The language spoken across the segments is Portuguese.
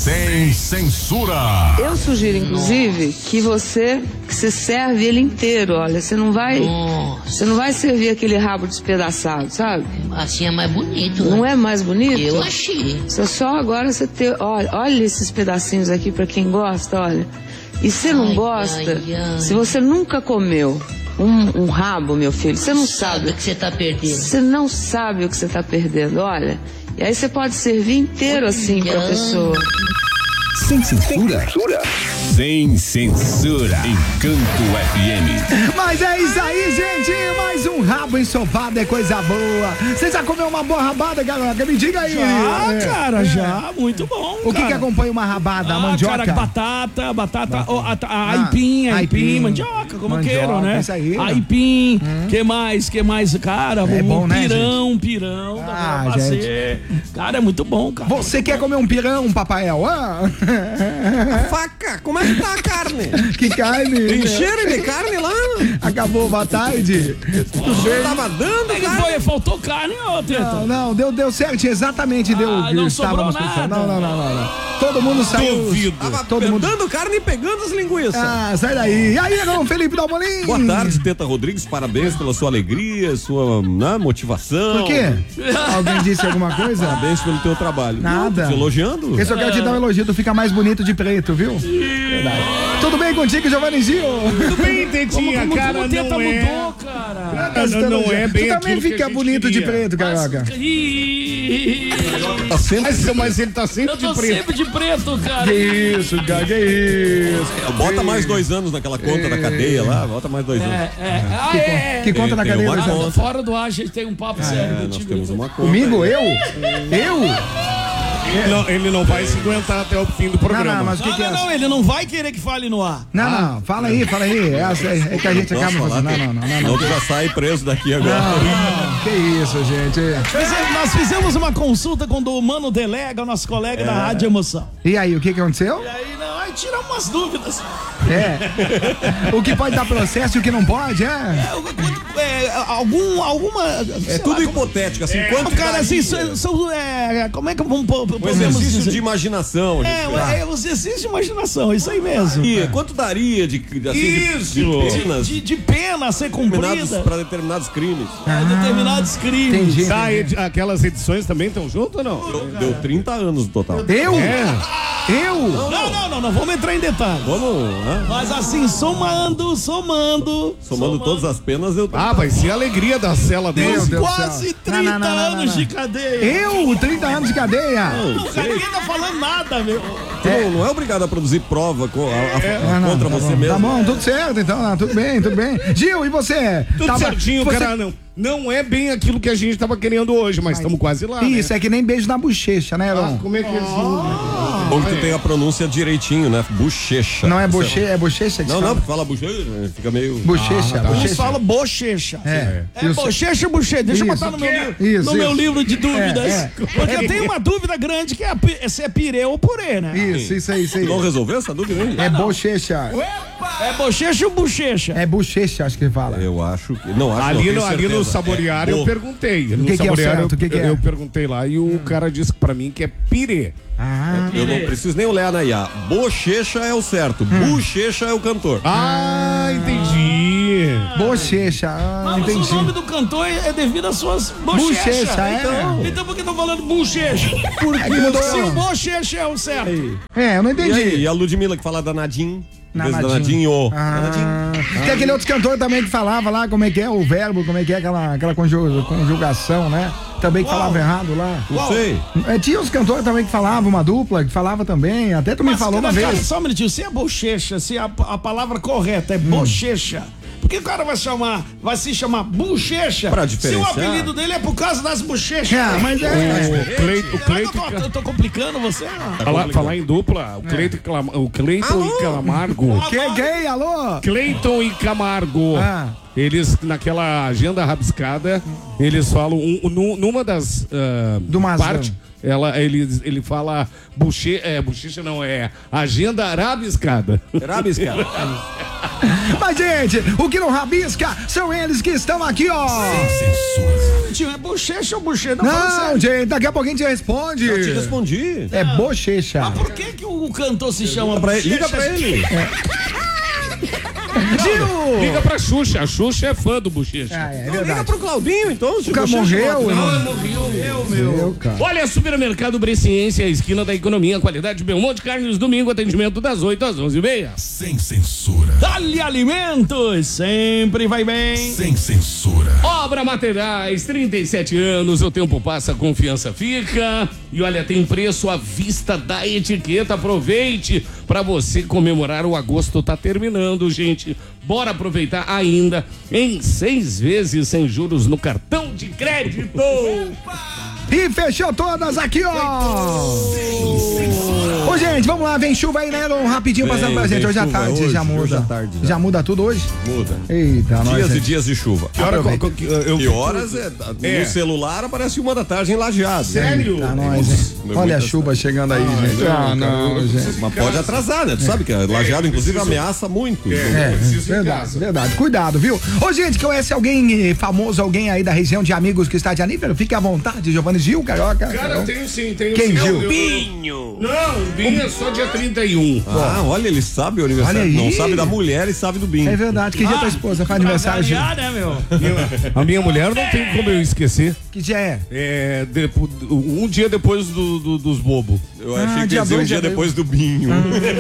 Sem censura. Eu sugiro, inclusive, que você serve ele inteiro, olha. Você não vai servir aquele rabo despedaçado, sabe? Assim é mais bonito. Não é mais bonito? Eu achei. Agora você ter, olha esses pedacinhos aqui pra quem gosta, olha. E se não gosta, se você nunca comeu um rabo, meu filho, você não sabe o que você tá perdendo. Você não sabe o que você tá perdendo, olha. E aí você pode servir inteiro assim pra pessoa. Sem censura. Sem censura. Encanto FM. Mas é isso aí, gente. Mais um rabo ensopado é coisa boa. Você já comeu uma boa rabada, galera? Me diga aí. Já. Muito bom, O que acompanha uma rabada? A mandioca? Cara, batata, aipim, mandioca, como mandioca, queiram, né? Isso aí. Aipim, que mais? Cara, É bom, né, pirão, gente. Cara, é muito bom, cara. Você quer comer um pirão, Papael? Faca, como é que tá a carne? Que carne? Tem cheiro de carne lá? Acabou, boa tarde. Tudo bem? Tava dando, cara? Faltou carne, ô, Teta? Não, deu certo, exatamente deu o que não estávamos sobrou pensando. nada. Não. Todo mundo saiu. Duvido. Tava dando carne e pegando as linguiças. Sai daí. E aí, não, Felipe Dalmolin? Boa tarde, Teta Rodrigues, parabéns pela sua alegria, sua motivação. Por quê? Alguém disse alguma coisa? Parabéns pelo teu trabalho. Nada. Te elogiando? Eu só quero te dar um elogio, tu fica mais bonito de preto, viu? Verdade. Tudo bem contigo, Giovanni Gil? Tudo bem, Tetinha, cara, como não mudou, é. cara. Não é bem tu também aquilo que fica a gente bonito de queria. preto, caraca. Tá sempre... Mas ele tá sempre Eu tô de preto. sempre de preto, cara. Que isso, cara, que isso. Bota mais 2 anos naquela conta da cadeia lá, bota mais 2 anos. Que conta na Tem cadeia? uma Luciano? conta. Fora do ar, a gente tem um papo sério. Nós temos uma conta. Comigo? Eu? Ele não vai se aguentar até o fim do programa. Não, mas o que é? Não, ele não vai querer que fale no ar. Não, fala aí. É que a gente acaba Posso falar, fazendo. Não. Não, tu já sai preso daqui agora. Não, que isso, gente. Nós fizemos uma consulta com o Mano Delega, o nosso colega da Rádio Emoção. E aí, o que aconteceu? E aí, aí tiramos umas dúvidas. O que pode dar processo e o que não pode, Alguma... É tudo hipotético, assim, quanto cara, assim, como é que vamos um exercício de imaginação. Os exercícios de imaginação, isso aí mesmo. E quanto daria de penas? De pena a ser cumprida. Para determinados crimes. Determinados crimes. Entendi. Aquelas edições também estão juntas ou não? Deu 30 anos no total. Eu? Não, vamos entrar em detalhes. Vamos, Mas assim, somando todas as penas, deu 30 vai ser a alegria da cela dele. quase 30 anos de cadeia. Eu? 30 anos de cadeia? O cara ninguém tá falando nada, meu. Tu não é obrigado a produzir prova contra você mesmo. Tá bom, tudo certo, então, tudo bem. Gil, e você? Tudo certinho, cara, não é bem aquilo que a gente tava querendo hoje, mas estamos quase lá. Isso, é que nem beijo na bochecha, né, Elon? Como é que é assim? Bom que tu tem a pronúncia direitinho, né? Bochecha. Não é bochecha, é bochecha que Não, fala? fala bochecha, fica meio... Bochecha, Eles bochecha. falam bochecha. Bochecha. Deixa eu botar no meu livro de dúvidas. Porque eu tenho uma dúvida grande que é se é pirê ou purê, né? Isso aí. Não resolveu essa dúvida aí? É bochecha. É bochecha ou bochecha? É bochecha, acho que ele fala. Eu acho que... Não, acho Ali no Saborear eu perguntei. O que é o certo? O que é? Eu perguntei lá e o cara disse pra mim que é pirê. Eu não preciso nem olhar na IA. Bochecha é o certo. Bochecha é o cantor. Entendi. Bochecha, Mas entendi. o nome do cantor é devido às suas bochechas. Bochecha, Então por que estão falando bochecha? Porque mudou. se o bochecha é o certo. Eu não entendi. E a Ludmilla que fala danadinho. Danadinho. Tem aquele outro cantor também que falava lá como é que é o verbo, como é que é aquela conjugação, né? Também que falava errado lá. Não sei. Tinha os cantores também que falavam, uma dupla que falava também. Até tu me falou uma vez. Só um minutinho, se é bochecha, se a palavra correta é bochecha, por que o cara vai se chamar bochecha? Pra se diferenciar. o apelido dele é por causa das bochechas. Mas O Cleiton... Eu tô complicando você? Falar em dupla, o Cleiton e Camargo. Quem? Alô? Cleiton e Camargo. Eles, naquela agenda rabiscada, eles falam, numa das partes, ele fala bochecha não, é agenda rabiscada. Rabiscada. Mas, gente, o que não rabisca são eles que estão aqui, ó. Tio, é bochecha ou bochecha? Não, gente, daqui a pouquinho a gente responde. Eu te respondi. É bochecha. Mas por que o cantor se chama Bochecha? Liga pra ele. Gil! Liga pra Xuxa, a Xuxa é fã do Bochecha. É Liga verdade. pro Claudinho, então. O cara morreu, irmão. Morreu, Meu, cara. Olha, Supermercado Bresciense, a esquina da economia, qualidade Belmonte Carnes, domingo, atendimento das 8 às 11h30. Sem censura. Dali Alimentos, sempre vai bem. Sem censura. Obra Materiais, 37 anos, o tempo passa, a confiança fica. E olha, tem preço à vista da etiqueta, aproveite para você comemorar. O agosto tá terminando, gente. Bora aproveitar ainda em 6 vezes sem juros no cartão de crédito. E fechou todas aqui, ó. Ô, gente, vamos lá, vem chuva aí, né? Rapidinho passando pra gente. Hoje à tarde hoje, já muda. hoje à tarde, já muda tudo hoje? Muda. Eita, nós. Dias e dias de chuva. Que horas no celular aparece 1 da tarde em Lajeado. Sério? Tá nós, hein? Olha a chuva chegando aí, gente. Não, gente. Mas pode atrasar, né? Tu sabe que Lajeado, inclusive, ameaça muito. Verdade. Cuidado, viu? Ô, gente, conhece alguém famoso, alguém aí da região de amigos que está de aniversário? Fique à vontade, Giovanni. Gil, Carioca. Cara, tenho sim. Quem, sim. Gil? Binho. Não, o Binho é só dia 31. Ah, olha, ele sabe o aniversário. Não sabe da mulher e sabe do Binho. É verdade. Que dia tua esposa faz aniversário, Gil? Né, meu? A minha mulher não tem como eu esquecer. Que dia é? Um dia depois dos bobos. Eu achei que ia dizer um dia depois do Binho.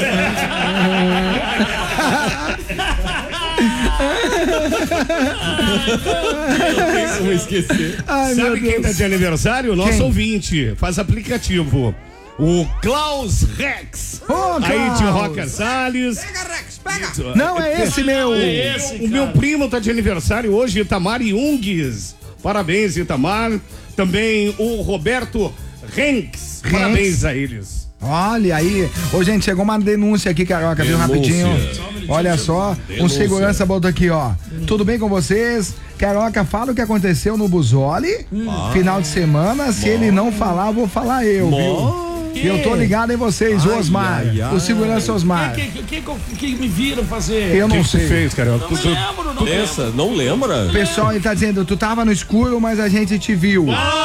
Eu vou esquecer. Ai, sabe quem tá de aniversário? Nosso ouvinte. Faz aplicativo. O Klaus Rex. Aí, tio Rocker Salles. Pega, Rex, pega. Não, é esse, meu. O meu primo tá de aniversário hoje, Itamar Jungues. Parabéns, Itamar. Também o Roberto Renks. Parabéns a eles. Olha aí. Ô, gente, chegou uma denúncia aqui, Carioca, viu, rapidinho. Olha só, um segurança botou aqui, ó. Tudo bem com vocês? Carioca, fala o que aconteceu no Busoli, final de semana. Se ele não falar, eu vou falar eu, viu? Eu tô ligado em vocês, Osmar. O segurança Osmar. Que me viram fazer? Eu não sei. Fez, Carioca? Não lembra? O pessoal aí tá dizendo, tu tava no escuro, mas a gente te viu.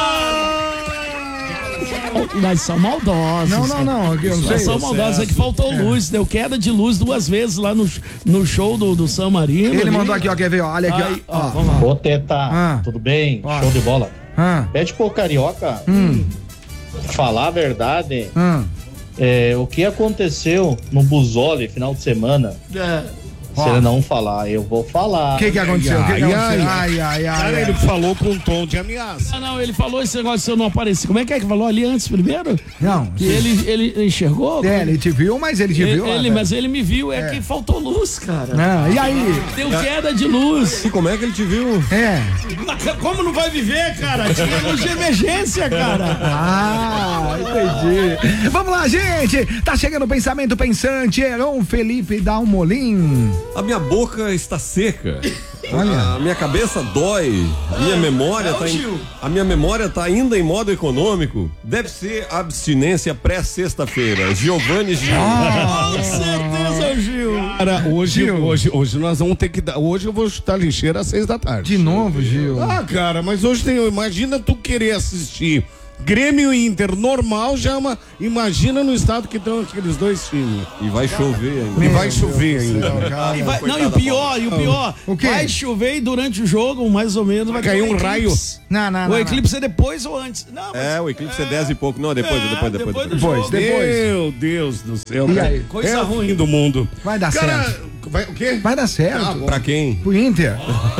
Mas são maldosos. Não, eu não sei. São maldosos, é que faltou luz, deu queda de luz 2 vezes lá no show do San Marino. Ele mandou aqui, ó, quer ver, ó, olha aqui, ó. Vamos lá. Ô, Teta, tudo bem? Show de bola. Pede pro Carioca falar a verdade. O que aconteceu no Busoli final de semana? Se ele não falar, eu vou falar. O que aconteceu? Cara, ele falou com um tom de ameaça. Não, ele falou esse negócio se eu não aparecer. Como é que falou ali antes primeiro? Não. Que ele enxergou? Ele te viu, mas ele te viu. Mas ele me viu, que faltou luz, cara. Não, e aí? Deu queda de luz. E como é que ele te viu? Como não vai viver, cara? Tinha luz de emergência, cara. Entendi. Vamos lá, gente. Tá chegando o Pensamento Pensante. Heron Felipe Dalmolin. A minha boca está seca. Olha. A minha cabeça dói. A minha memória tá ainda em modo econômico. Deve ser abstinência pré-sexta-feira. Giovanni Gil. Com certeza, Gil. Cara, hoje nós vamos ter que dar. Hoje eu vou chutar lixeira às 6 da tarde. De novo, Gil? Cara, mas hoje tem. Imagina tu querer assistir Grêmio e Inter normal, imagina no estado que estão aqueles dois times. E vai chover ainda. E o pior, o quê? Vai chover e durante o jogo, mais ou menos, vai cair um raio. Não. O eclipse é depois ou antes? Não, o eclipse é 10 e pouco. Não, depois. Meu Deus do céu. Coisa ruim do mundo. Vai dar certo. O quê? Vai dar certo. Pra quem? Pro Inter.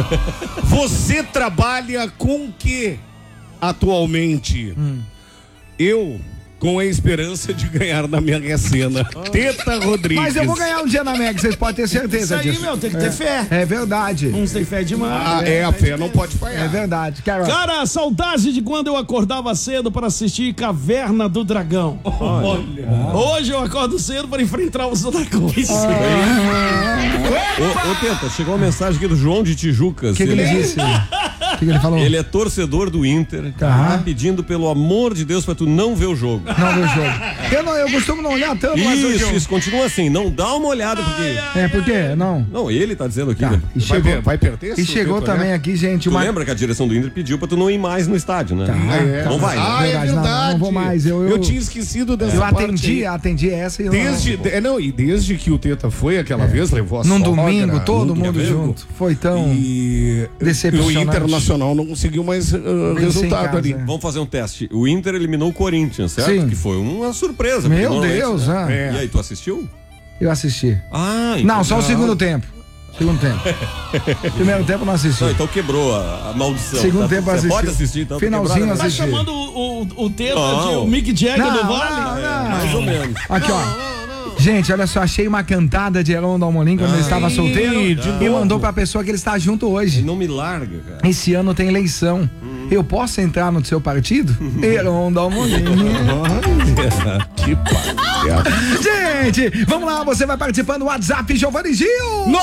Você trabalha com o quê? Atualmente, eu com a esperança de ganhar na minha recena. Teta Rodrigues. Mas eu vou ganhar um dia na Mega, vocês podem ter certeza disso. Isso aí, tem que ter fé. É verdade. Uns têm fé demais. A fé não pode falhar. É verdade. Cara, saudade de quando eu acordava cedo para assistir Caverna do Dragão. Olha. Hoje eu acordo cedo para enfrentar os dragões. Ô, Teta, chegou uma mensagem aqui do João de Tijucas. O que ele disse? O que ele falou? Ele é torcedor do Inter, tá pedindo pelo amor de Deus pra tu não ver o jogo. Não ver o jogo. Eu costumo não olhar tanto, mas Isso, continua assim, não dá uma olhada, porque... por quê? Não. Não, ele tá dizendo aqui. E vai perder? E chegou também aqui, gente, Tu lembra que a direção do Inter pediu pra tu não ir mais no estádio, né? Não vai, né? Ah, é verdade. Não vou mais. Eu tinha esquecido dessa parte. Eu atendi essa e desde que o Teta foi aquela vez, levou a num sogra, domingo, todo mundo junto. Foi tão decepcionante. O Internacional não conseguiu mais resultado ali. Vamos fazer um teste. O Inter eliminou o Corinthians, certo? Sim. Que foi uma surpresa. Meu Deus, E aí, tu assistiu? Eu assisti. Então não, só o segundo tempo. Primeiro tempo não assisti. Então quebrou a maldição. Segundo tempo assisti. Pode assistir, então. Finalzinho assisti. Tá chamando o Teta de o Mick Jagger do Vale? Não. Mais ou menos. Aqui, ó. Gente, olha só, achei uma cantada de Heron Dalmolin quando ele estava solteiro e mandou pra pessoa que ele está junto hoje. Ele não me larga, cara. Esse ano tem eleição. Eu posso entrar no seu partido? Heron Dalmolin. Que palhaço. Gente, vamos lá, você vai participando do WhatsApp, Giovanni Gil.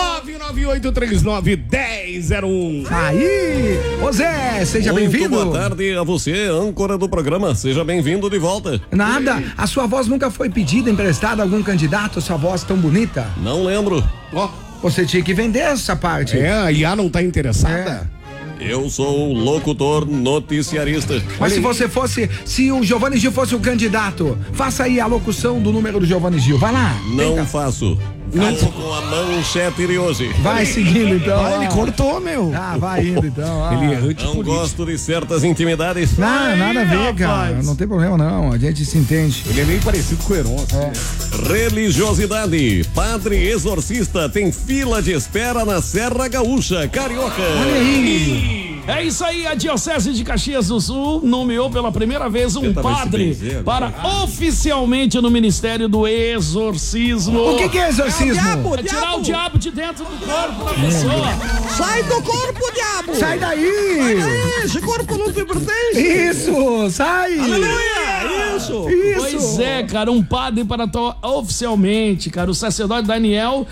998391001. Aí, ô Zé, seja bem-vindo. Boa tarde a você, âncora do programa. Seja bem-vindo de volta. Nada, a sua voz nunca foi pedida, emprestada a algum candidato, sua voz tão bonita? Não lembro. Você tinha que vender essa parte. A IA não tá interessada? Eu sou locutor noticiarista. Mas se o Giovanni Gil fosse o candidato, faça aí a locução do número do Giovanni Gil. Vai lá. Não faço. Faço com a manchete de hoje. Vai seguindo então. Ele cortou, meu. Vai indo então. Ele é antipolítico. Não gosto de certas intimidades. Não, nada a ver, cara. Não tem problema não, a gente se entende. Ele é meio parecido com o Heron. Religiosidade. Padre exorcista tem fila de espera na Serra Gaúcha, Carioca. Olha aí. É isso aí, a Diocese de Caxias do Sul nomeou pela primeira vez um padre para oficialmente no Ministério do Exorcismo. O que é exorcismo? É tirar o diabo de dentro do corpo da pessoa. Sai do corpo, diabo! Sai daí! Esse corpo não te pertence! Isso, sai! Aleluia! Isso! Pois é, cara, um padre para oficialmente, cara, o sacerdote Daniel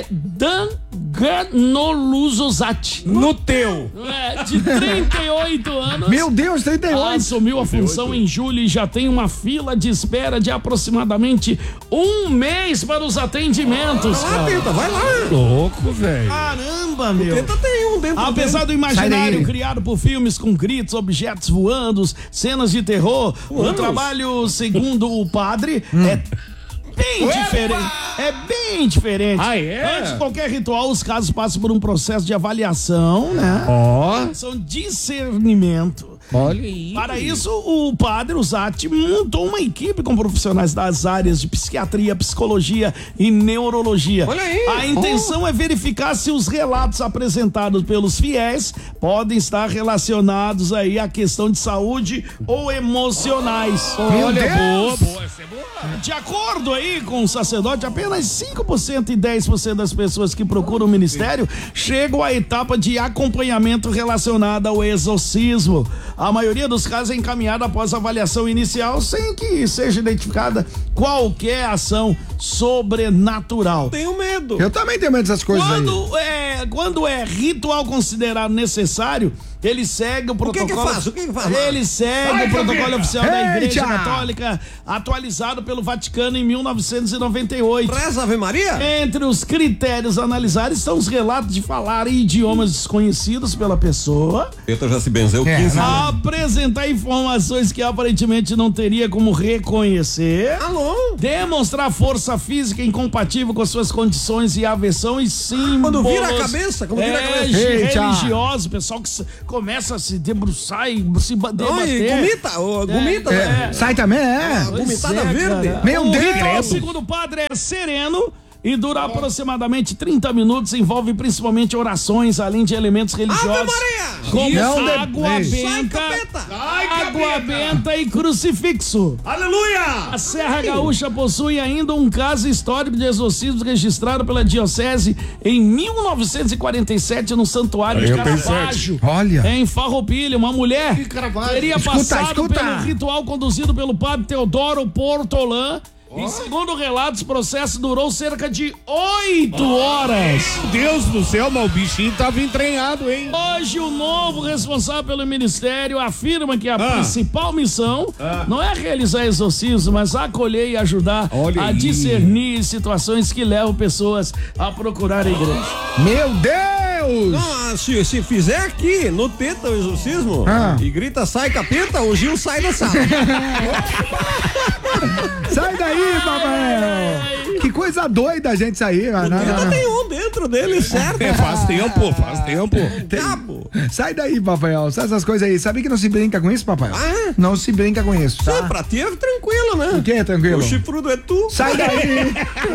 Danganoluzozati. No teu! De 38 anos. Meu Deus, 38. Assumiu a função em julho e já tem uma fila de espera de aproximadamente um mês para os atendimentos. Tenta, vai lá. Louco, velho. Caramba, meu. Tenta tem um dentro Apesar do imaginário criado por filmes com gritos, objetos voando, cenas de terror, o trabalho, segundo o padre, é bem diferente. É bem diferente. Antes de qualquer ritual, os casos passam por um processo de avaliação, né? São discernimento. Olha aí. Para isso, o padre Uzati montou uma equipe com profissionais das áreas de psiquiatria, psicologia e neurologia. Olha aí. A intenção é verificar se os relatos apresentados pelos fiéis podem estar relacionados aí à questão de saúde ou emocionais. Olha, boa, essa é boa. De acordo aí com o sacerdote, apenas 5% e 10% das pessoas que procuram o ministério chegam à etapa de acompanhamento relacionada ao exorcismo. A maioria dos casos é encaminhada após a avaliação inicial, sem que seja identificada qualquer ação sobrenatural. Tenho medo. Eu também tenho medo dessas coisas Quando é ritual considerado necessário, ele segue o protocolo. O que faz? Ele segue o protocolo oficial da Igreja Católica, atualizado pelo Vaticano em 1998. Preza Ave Maria? Entre os critérios analisados estão os relatos de falar em idiomas desconhecidos pela pessoa. Teta já se benzeu 15 vezes. Apresentar informações que aparentemente não teria como reconhecer. Alô? Demonstrar força física incompatível com suas condições e aversão e símbolos. Quando vira a cabeça? Religioso, pessoal que começa a se debruçar e se debater. Gomita, né? Sai também, Gomitada verde. Cara. Meu Deus. O ritual, segundo o padre, é sereno e dura aproximadamente 30 minutos, envolve principalmente orações, além de elementos religiosos como água benta e crucifixo. Aleluia! A Serra Gaúcha possui ainda um caso histórico de exorcismo registrado pela Diocese em 1947 no Santuário de Caravaggio. Olha. Em Farroupilha, uma mulher teria passado pelo ritual conduzido pelo padre Teodoro Portolã E segundo relatos, o processo durou cerca de 8 horas. Meu Deus do céu, mas o bichinho tava entranhado, hein? Hoje, o novo responsável pelo ministério afirma que a principal missão não é realizar exorcismo, mas acolher e ajudar a discernir situações que levam pessoas a procurar a igreja. Meu Deus! Não, se fizer aqui, no Teta, o exorcismo, e grita, sai capeta, o Gil sai da sala. Sai daí, papai! Que coisa doida a gente sair. Não tem um dentro dele, certo? Faz tempo. Cabo. Sai daí, Papael. Sai essas coisas aí. Sabia que não se brinca com isso, Papai? Não se brinca com isso, tá? Pra ti é tranquilo, né? O que é tranquilo? O chifrudo é tu. Sai daí!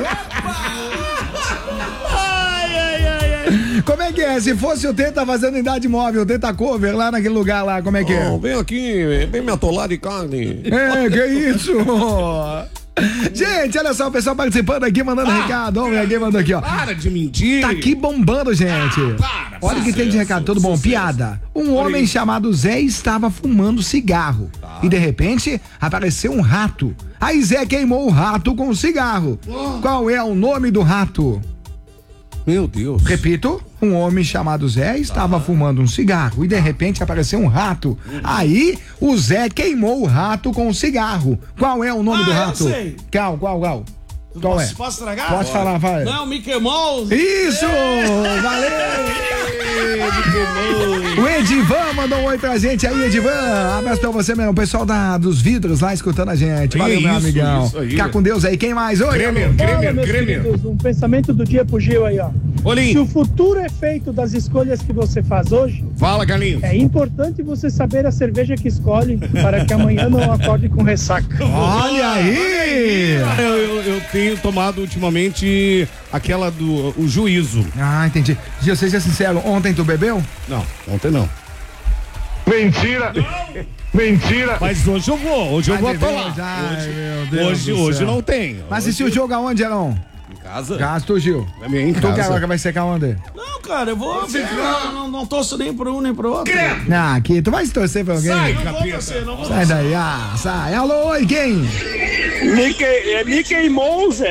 Como é que é? Se fosse o Teta fazendo idade móvel, o Teta cover lá naquele lugar lá, como é que é? Vem aqui, vem me atolar de carne. Que isso? Gente, olha só, o pessoal participando aqui, mandando recado. Vamos ver, alguém mandou aqui, ó. Para de mentir. Tá aqui bombando, gente. Olha o que tem de recado, tudo bom? Piada. Um homem chamado Zé estava fumando cigarro e de repente apareceu um rato. Aí Zé queimou o rato com o cigarro. Qual é o nome do rato? Meu Deus. Repito, um homem chamado Zé estava fumando um cigarro e de repente apareceu um rato. Aí o Zé queimou o rato com o cigarro. Qual é o nome do rato? Eu sei. Qual é? Posso estragar? Pode falar, vai. Não, Mickey Mouse. Isso! Valeu! O Edivan mandou um oi pra gente aí, Edivan. Abraço pra você mesmo. O pessoal dos vidros lá escutando a gente. Valeu, meu amigão. Fica com Deus aí. Quem mais? Oi, Grêmio. Um pensamento do dia pro Gil aí, ó. Olim. Se o futuro é feito das escolhas que você faz hoje, fala, Carlinhos. É importante você saber a cerveja que escolhe para que amanhã não acorde com ressaca. Olha aí! Eu tenho tomado ultimamente aquela o Juízo. Ah, entendi. Gil, seja sincero, ontem tu bebeu? Não, ontem não. Mentira! Mentira! Mas hoje eu vou atolar. Hoje não tenho. Mas assistiu o jogo aonde, Arão? Em casa? Gasto, Gil. Em casa. Tu, Carioca, vai secar onde? Não, cara, eu vou ficar. Não torço nem pro um nem pro outro. Não, aqui, tu vai se torcer pra alguém? Sai, não sai daí, sai. Alô, oi, quem? Mickey Mouse.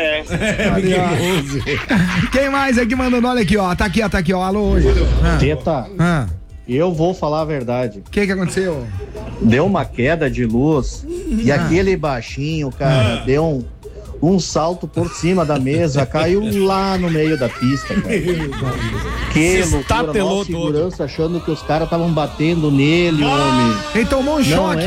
Quem mais aqui mandando? Olha aqui, ó. Tá aqui, ó. Alô, oi. Teta. Eu vou falar a verdade. O que aconteceu? Deu uma queda de luz e aquele baixinho, cara, deu um salto por cima da mesa, caiu lá no meio da pista, cara. Que loucura, maior segurança, achando que os caras estavam batendo nele, homem. Ele tomou um choque.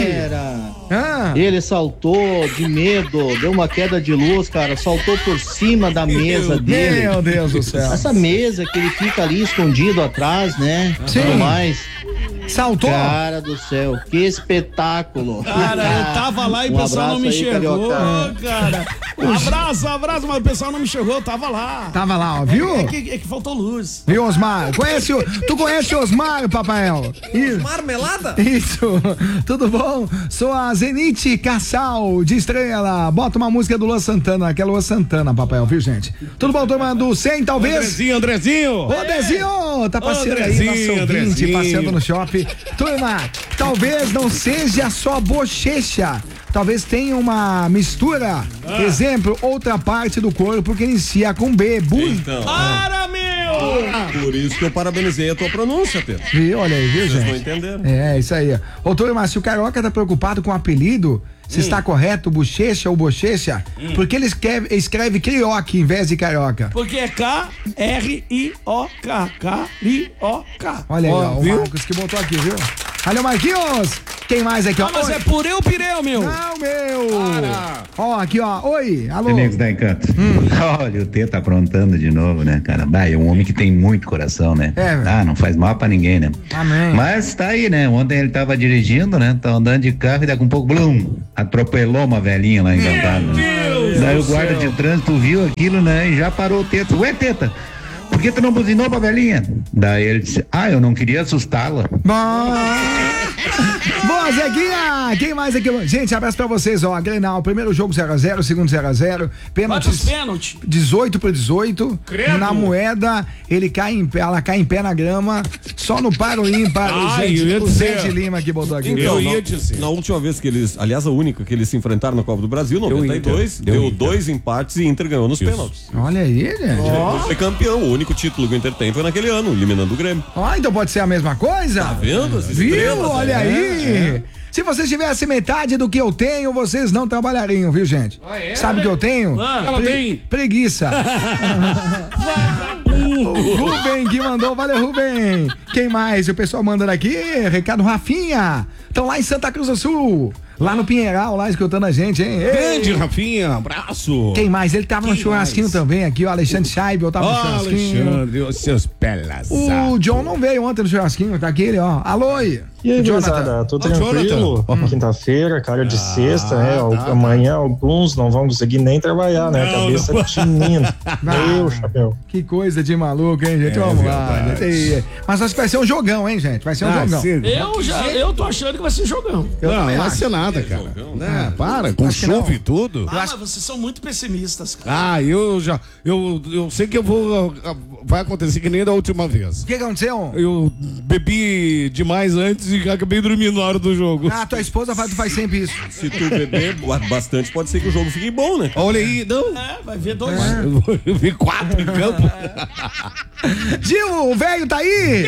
Ele saltou de medo, deu uma queda de luz, cara, saltou por cima da mesa dele. Meu Deus do céu. Essa mesa que ele fica ali escondido atrás, né? Sim. Tudo mais. Saltou? Cara do céu, que espetáculo. Cara, eu tava lá e o pessoal não me enxergou, cara. Abraço, mas o pessoal não me enxergou, eu tava lá. Tava lá, ó, viu? É que faltou luz. Viu, Osmar? Tu conhece o Osmar, Papael? Osmar Melada? Isso, tudo bom? Sou a Zenite Cassal, de Estrela. Bota uma música do Luan Santana, que é Luan Santana, Papael, viu, gente? Tudo bom, turma do 100, talvez? Andrezinho. Ô, Dezinho, tá passeando aí, nosso ouvinte, passeando no shopping. Turma, talvez não seja só bochecha. Talvez tenha uma mistura. Exemplo, outra parte do corpo que inicia com B. Então, Para, meu! Por isso que eu parabenizei a tua pronúncia, Pedro. Viu? Olha aí, viu, gente? Vocês não entenderam. É, isso aí. Ô, turma, se o Carioca tá preocupado com o apelido, se está correto, bochecha ou bochecha, porque ele escreve Crioque em vez de Carioca. Porque é K-R-I-O-K. K-R-I-O-K. Olha aí, ó, o Marcos que botou aqui, viu? Olha o Marquinhos! Quem mais aqui, ó? Mas é Pureu Pireu, meu! Não, meu! Ó, aqui, ó. Oi, alô. Amigos da Encanto. Olha, o Tê tá aprontando de novo, né, cara? É um homem que tem muito coração, né? Não faz mal pra ninguém, né? Amém. Mas tá aí, né? Ontem ele tava dirigindo, né? Tá andando de carro e daqui um pouco, blum, atropelou uma velhinha lá encantada. Daí o guarda de trânsito viu aquilo, né? E já parou o Teta. Ué, Teta, por que tu não buzinou pra velhinha? Daí ele disse, eu não queria assustá-la. Boa, Zeguinha! Quem mais aqui? Gente, abraço pra vocês, ó. Grenal, primeiro jogo 0x0, segundo 0x0. Pênaltis. 18/18. Credo. Na moeda, ela cai em pé na grama. Só no paro ímpar. O Zé de Lima que botou aqui. Então, na última vez que eles, aliás, a única que eles se enfrentaram na Copa do Brasil, 92, deu 2 empates e Inter ganhou nos pênaltis. Olha aí, gente. Foi campeão, o único título que o Inter tem foi naquele ano, eliminando o Grêmio. Então pode ser a mesma coisa? Tá vendo? Viu? Olha aí. Se vocês tivessem metade do que eu tenho, vocês não trabalhariam, viu, gente? Sabe o que eu tenho? Ela tem preguiça. O Rubem que mandou, valeu, Rubem. Quem mais? O pessoal manda daqui, recado Rafinha. Estão lá em Santa Cruz do Sul. Lá no Pinheiral, lá escutando a gente, hein? Grande, Rafinha, abraço. Quem mais? Ele tava no churrasquinho também aqui, o Alexandre Scheibel tava no churrasquinho. Alexandre, os seus pelas. O John não veio ontem no churrasquinho, tá aqui ele, ó. Alô, e aí, gurizada, tudo tranquilo? Quinta-feira, cara de sexta, né? Amanhã alguns não vão conseguir nem trabalhar, né? A cabeça tinindo. Meu chapéu. Que coisa de maluco, hein, gente? Vamos lá. Mas acho que vai ser um jogão, hein, gente? Vai ser um jogão. Eu tô achando que vai ser jogão. Não vai ser nada, cara. Para, com chove e tudo. Mas vocês são muito pessimistas, cara. Eu sei que vai acontecer que nem da última vez. O que aconteceu? Eu bebi demais antes e acabei dormindo na hora do jogo. Tua esposa faz sempre isso. Se tu beber bastante, pode ser que o jogo fique bom, né? Olha aí, não. Vai ver 2. Eu vi 4 em campo. Gil, o velho tá aí?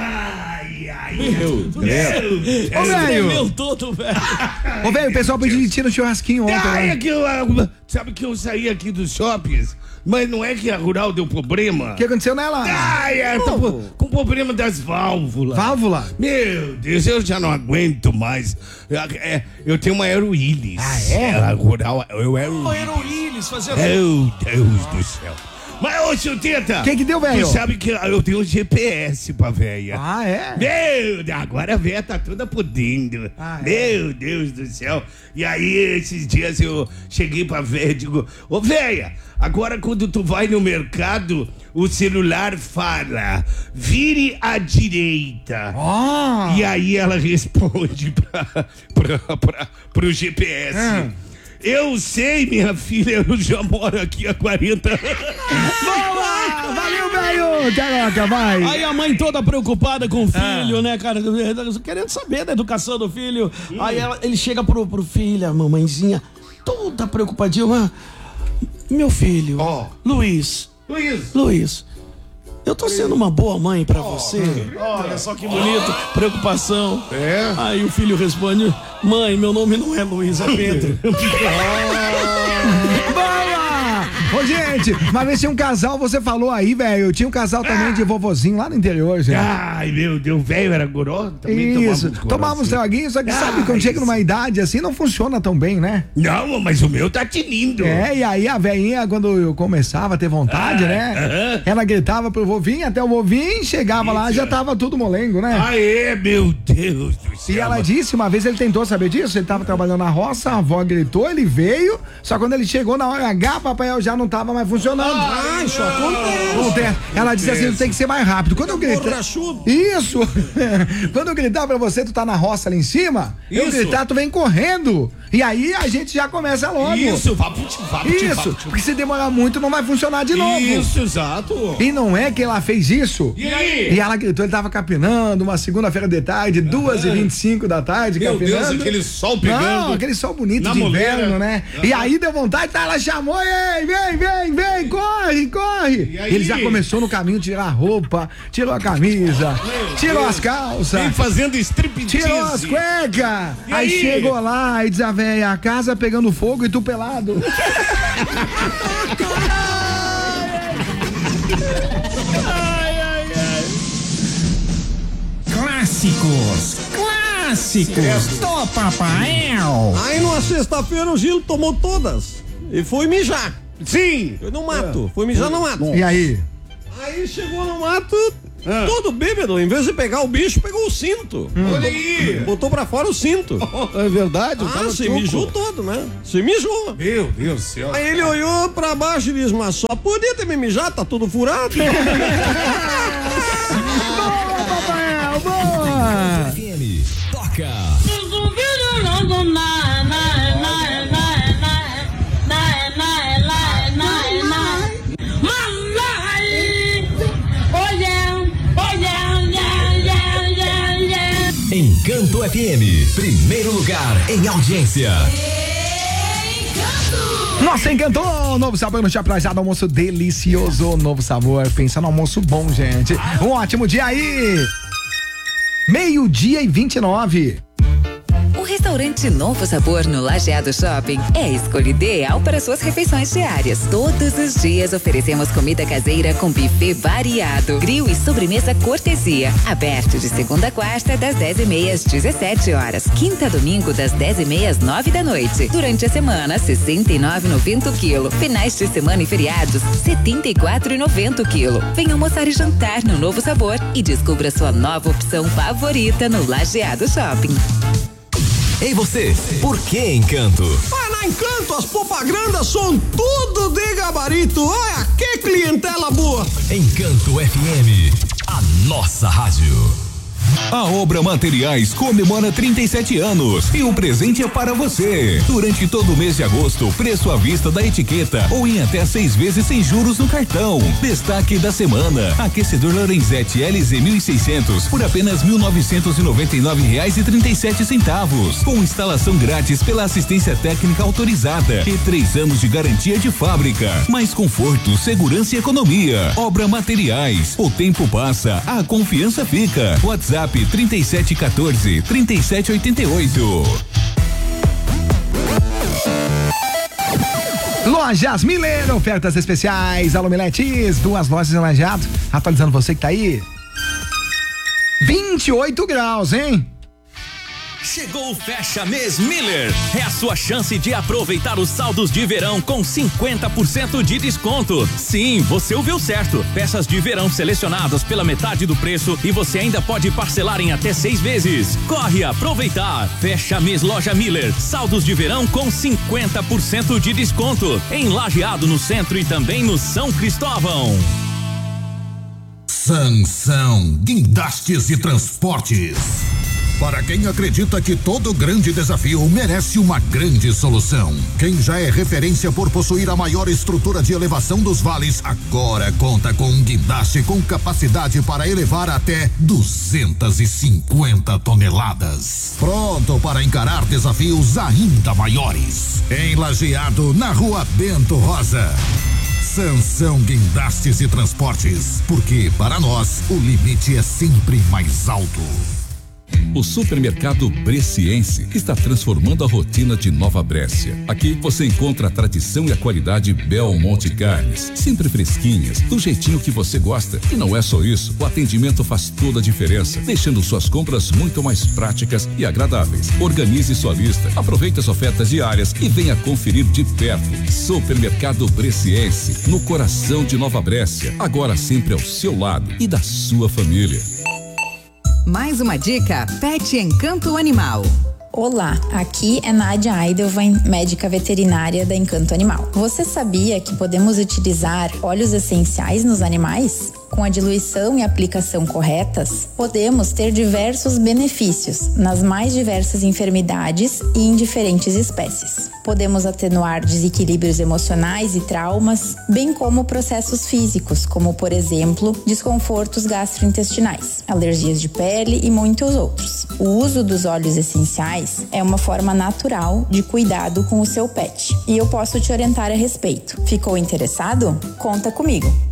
Meu Deus. Ô, velho. Todo, velho. Ô, velho, o pessoal pediu de ti no churrasquinho ontem. Sabe que eu saí aqui dos shoppings, mas não é que a Rural deu problema? O que aconteceu nela? Tá com problema das válvulas. Válvula? Meu Deus, eu já não aguento mais. Eu tenho uma Aero Willis. A Rural, Aero Willis, fazendo. Meu Deus do céu. Mas, ô, seu Teta. O que deu, velho? Tu sabe que eu tenho um GPS pra véia. É? Agora a véia tá toda podendo. Meu Deus do céu. E aí, esses dias eu cheguei pra véia e digo, ô, véia, agora quando tu vai no mercado, o celular fala, vire à direita. E aí ela responde pro GPS. Eu sei, minha filha, eu já moro aqui há 40 anos. Boa! Valeu, velho! Caraca, vai! Aí a mãe toda preocupada com o filho, né, cara? Querendo saber da educação do filho. Aí ele chega pro filho, a mamãezinha, toda preocupadinha. Meu filho, Luiz. Eu tô sendo uma boa mãe pra você. Olha só que bonito, preocupação. Aí o filho responde, mãe, meu nome não é Luiz, é Pedro. Ô, gente, uma vez tinha um casal, você falou aí, velho, tinha um casal também de vovozinho lá no interior, gente. Ai, meu Deus, velho era goró? Isso, tomava uns traguinhos, só que sabe, quando chega numa idade assim, não funciona tão bem, né? Não, mas o meu tá tinindo. E aí a velhinha, quando eu começava a ter vontade, né? Ela gritava pro vovinho, até o vovinho chegava lá, já tava tudo molengo, né? Meu Deus do céu. E ela disse, uma vez ele tentou saber disso, ele tava trabalhando na roça, a avó gritou, ele veio, só quando ele chegou na hora H, papai já não tava mais funcionando. Isso acontece. Ela disse assim, tem que ser mais rápido. Quando eu gritar, isso. Quando eu gritar pra você, tu tá na roça ali em cima, eu gritar, tu vem correndo. E aí a gente já começa logo. Isso, porque se demorar muito não vai funcionar de novo. Isso, exato. E não é que ela fez isso. E aí? E ela gritou, ele tava capinando uma segunda-feira de tarde, 2h25 da tarde, meu capinando. Deus, aquele sol pegando. Não, aquele sol bonito de inverno, né? E aí deu vontade, ela chamou, ei, vem, corre. Ele já começou no caminho, tirar a roupa, tirou a camisa, tirou as calças. Vem fazendo striptease. Tirou as cuecas. Aí chegou lá e diz a véia, a casa pegando fogo e tu pelado. Clássicos do Papael. Aí numa sexta-feira o Gil tomou todas e foi mijar. Sim. Foi no mato, foi mijar no mato. E aí? Aí chegou no mato, Todo bêbado, em vez de pegar o bicho, pegou o cinto. Olha aí. Botou pra fora o cinto. É verdade, se mijou todo, né? Se mijou. Meu Deus do céu. Aí ele olhou pra baixo e disse, mas só podia ter me mijado, tá tudo furado. Boa, Papai, boa! Toca! Encanto FM, primeiro lugar em audiência. Nossa, encantou! Novo sabor no Chaplajado, almoço delicioso. Novo sabor, pensa no almoço bom, gente. Um ótimo dia aí! 12:29. O restaurante Novo Sabor no Lajeado Shopping é a escolha ideal para suas refeições diárias. Todos os dias oferecemos comida caseira com buffet variado, grill e sobremesa cortesia. Aberto de segunda a quarta, das 10h30 às 17h. Quinta a domingo, das 10h30 às 9h. Durante a semana, R$ 69,90 o quilo. Finais de semana e feriados, R$ 74,90 o quilo. Venha almoçar e jantar no Novo Sabor e descubra sua nova opção favorita no Lajeado Shopping. Ei você, por que Encanto? Na Encanto as propagandas são tudo de gabarito. Olha, que clientela boa. Encanto FM, a nossa rádio. A Obra Materiais comemora 37 anos e o presente é para você. Durante todo o mês de agosto, preço à vista da etiqueta ou em até 6 vezes sem juros no cartão. Destaque da semana: aquecedor Lorenzetti LZ 1600 por apenas R$ 1.999,37, com instalação grátis pela assistência técnica autorizada e 3 anos de garantia de fábrica. Mais conforto, segurança e economia. Obra Materiais. O tempo passa, a confiança fica. WhatsApp 3714-3788. Lojas Miller, ofertas especiais. Alô, Miletes, 2 lojas em Lajeado. Atualizando você que tá aí. 28 graus, hein? Chegou o Fecha Mês Miller. É a sua chance de aproveitar os saldos de verão com 50% de desconto. Sim, você ouviu certo. Peças de verão selecionadas pela metade do preço e você ainda pode parcelar em até 6 vezes. Corre aproveitar. Fecha Mês Loja Miller. Saldos de verão com 50% de desconto. Em Lajeado, no centro e também no São Cristóvão. Sansão Guindastes e Transportes. Para quem acredita que todo grande desafio merece uma grande solução. Quem já é referência por possuir a maior estrutura de elevação dos vales, agora conta com um guindaste com capacidade para elevar até 250 toneladas. Pronto para encarar desafios ainda maiores. Em Lajeado, na Rua Bento Rosa. Sansão Guindastes e Transportes, porque para nós o limite é sempre mais alto. O supermercado Bresciense está transformando a rotina de Nova Brécia. Aqui você encontra a tradição e a qualidade Belmonte Carnes, sempre fresquinhas, do jeitinho que você gosta. E não é só isso, o atendimento faz toda a diferença, deixando suas compras muito mais práticas e agradáveis. Organize sua lista, aproveite as ofertas diárias e venha conferir de perto. Supermercado Bresciense, no coração de Nova Brécia, agora sempre ao seu lado e da sua família. Mais uma dica: Pet Encanto Animal. Olá, aqui é Nádia Aidelwein, médica veterinária da Encanto Animal. Você sabia que podemos utilizar óleos essenciais nos animais? Com a diluição e aplicação corretas, podemos ter diversos benefícios nas mais diversas enfermidades e em diferentes espécies. Podemos atenuar desequilíbrios emocionais e traumas, bem como processos físicos, como, por exemplo, desconfortos gastrointestinais, alergias de pele e muitos outros. O uso dos óleos essenciais é uma forma natural de cuidado com o seu pet, e eu posso te orientar a respeito. Ficou interessado? Conta comigo!